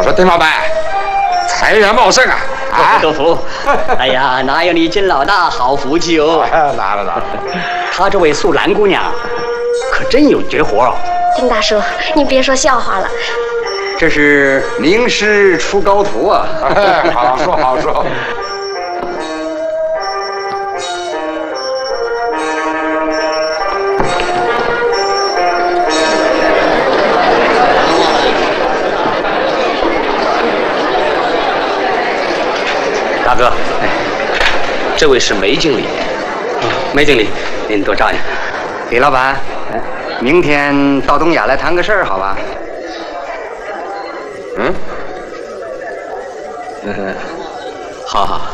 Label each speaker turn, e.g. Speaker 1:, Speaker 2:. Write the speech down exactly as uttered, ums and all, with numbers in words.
Speaker 1: 说邓老板，财源茂盛啊！
Speaker 2: 啊，多福。哎呀，哪有你金老大好福气哦！
Speaker 1: 拿了拿了。
Speaker 2: 他这位素兰姑娘，可真有绝活哦。
Speaker 3: 丁大叔，你别说笑话了。
Speaker 2: 这是名师出高徒啊！
Speaker 1: 好说好说。
Speaker 4: 大哥，哎，这位是梅经理。
Speaker 2: 哦，梅经理，您多照应。李老板，明天到东亚来谈个事儿，好吧？
Speaker 4: 嗯，嗯，好好。